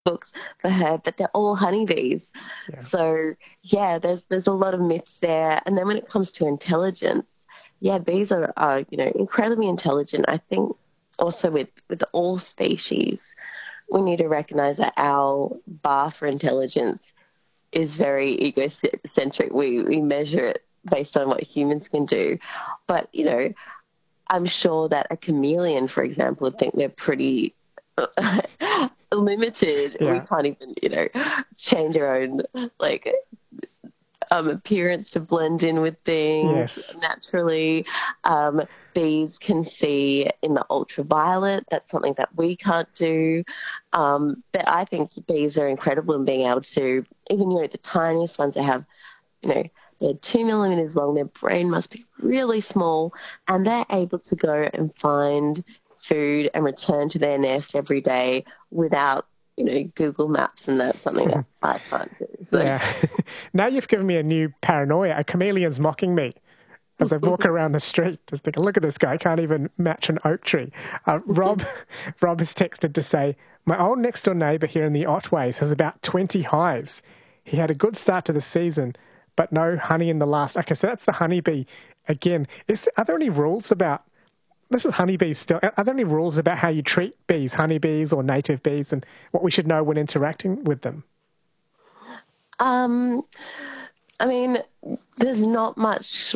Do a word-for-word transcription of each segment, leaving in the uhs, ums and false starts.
books for her, but they're all honeybees. Yeah. So yeah, there's there's a lot of myths there. And then when it comes to intelligence, yeah, bees are, are you know incredibly intelligent. I think also with with all species, we need to recognize that our bar for intelligence is very egocentric. We we measure it based on what humans can do, but you know, I'm sure that a chameleon, for example, would think we're pretty limited. We Yeah. can't even, you know, change our own like um, appearance to blend in with things Yes. naturally. Um, bees can see in the ultraviolet. That's something that we can't do. Um, but I think bees are incredible in being able to, even, you know, the tiniest ones that have, you know, they're two millimeters long, their brain must be really small, and they're able to go and find food and return to their nest every day without, you know, Google Maps, and that's something that I can't do. So Yeah. Now you've given me a new paranoia. A chameleon's mocking me as I walk around the street. Just thinking, look at this guy, can't even match an oak tree. Uh, Rob, Rob has texted to say, my old next door neighbour here in the Otways has about twenty hives. He had a good start to the season, but no honey in the last. Okay, so that's the honeybee again. Is Are there any rules about, this is honeybees still, are there any rules about how you treat bees, honeybees or native bees, and what we should know when interacting with them? um, I mean, there's not much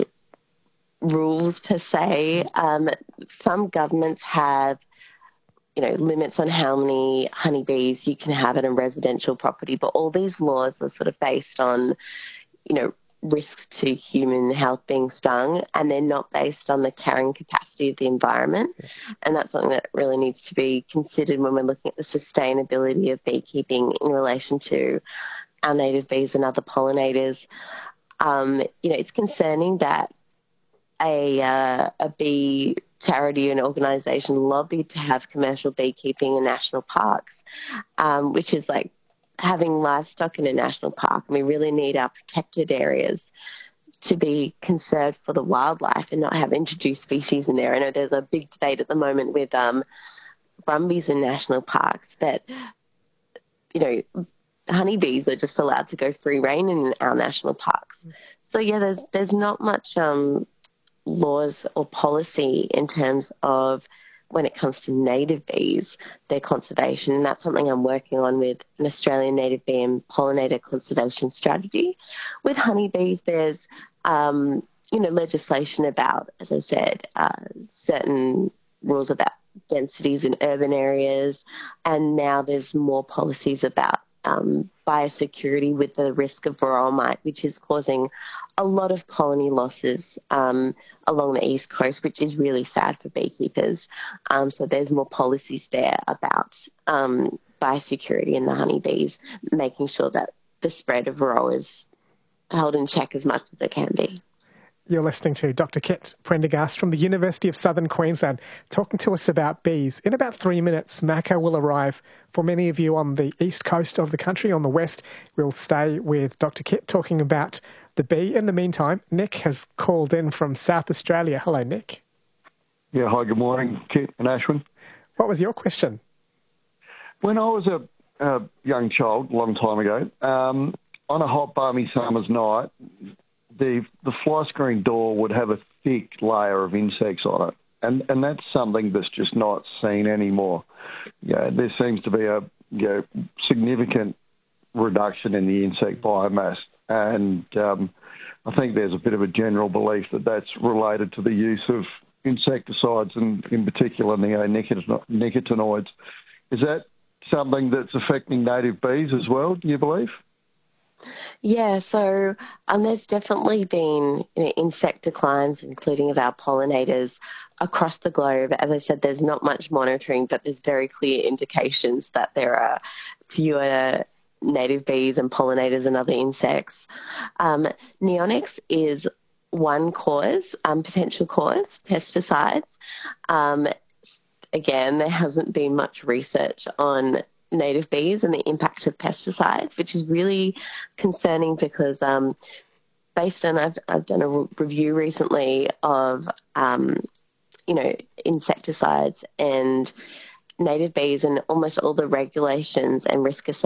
rules per se. Um, some governments have, you know, limits on how many honeybees you can have at a residential property, but all these laws are sort of based on, you know, risks to human health being stung, and they're not based on the carrying capacity of the environment. And that's something that really needs to be considered when we're looking at the sustainability of beekeeping in relation to our native bees and other pollinators. Um, you know, it's concerning that a uh, a bee charity and organisation lobbied to have commercial beekeeping in national parks, um, which is like having livestock in a national park. And we really need our protected areas to be conserved for the wildlife and not have introduced species in there. I know there's a big debate at the moment with um, brumbies in national parks that, you know, honeybees are just allowed to go free rein in our national parks. So yeah, there's there's not much um, laws or policy in terms of when it comes to native bees, their conservation. And that's something I'm working on with an Australian native bee and pollinator conservation strategy. With honeybees, there's, um, you know, legislation about, as I said, uh, certain rules about densities in urban areas. And now there's more policies about um, biosecurity with the risk of varroa mite, which is causing a lot of colony losses um, along the east coast, which is really sad for beekeepers. Um, so there's more policies there about um, biosecurity in the honeybees, making sure that the spread of varroa is held in check as much as it can be. You're listening to Doctor Kit Prendergast from the University of Southern Queensland, talking to us about bees. In about three minutes, Mako will arrive. For many of you on the east coast of the country, on the west, we'll stay with Doctor Kit talking about the bee. In the meantime, Nick has called in from South Australia. Hello, Nick. Yeah, hi, good morning, Kit and Ashwin. What was your question? When I was a, a young child, a long time ago, um, on a hot, balmy summer's night, the the fly screen door would have a thick layer of insects on it. And and that's something that's just not seen anymore. Yeah, there seems to be a you know, significant reduction in the insect biomass. And um, I think there's a bit of a general belief that that's related to the use of insecticides and in particular neonicotinoids. Is that something that's affecting native bees as well, do you believe? Yeah, so um, there's definitely been you know, insect declines, including of our pollinators, across the globe. As I said, there's not much monitoring, but there's very clear indications that there are fewer native bees and pollinators and other insects. Um, neonics is one cause, um, potential cause, pesticides. Um, again, there hasn't been much research on native bees and the impact of pesticides, which is really concerning because um, based on, I've, I've done a re- review recently of, um, you know, insecticides and native bees and almost all the regulations and risk assessments